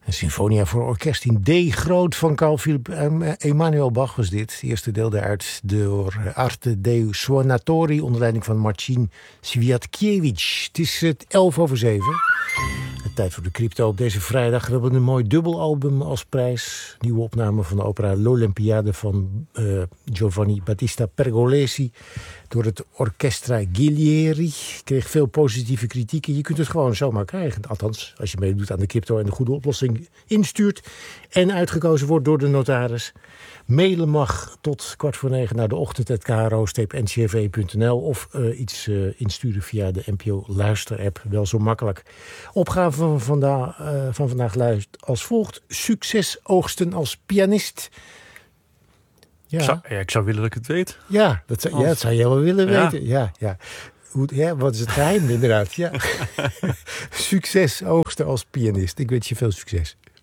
Een symfonia voor orkest in D groot van Carl Philipp Emanuel Bach was dit. Het eerste deel daaruit door Arte dei Suonatori onder leiding van Marcin Swiatkiewicz. Het is 7:11. Tijd voor de crypto op deze vrijdag. We hebben een mooi dubbelalbum als prijs. Nieuwe opname van de opera L'Olympiade van Giovanni Battista Pergolesi. Door het Orchestra Ghilieri. Kreeg veel positieve kritieken. Je kunt het gewoon zomaar krijgen. Althans, als je meedoet aan de crypto en de goede oplossing instuurt. En uitgekozen wordt door de notaris. Mailen mag tot 8:45 naar de ochtend@kro-ncrv.nl of iets insturen via de NPO Luister-app. Wel zo makkelijk. Opgave van vandaag luidt als volgt. Succes oogsten als pianist. Ja. Ik zou willen dat ik het weet. Ja, dat zou jij wel willen weten. Ja. Wat is het geheim inderdaad? Ja. Succes oogsten als pianist. Ik wens je veel succes.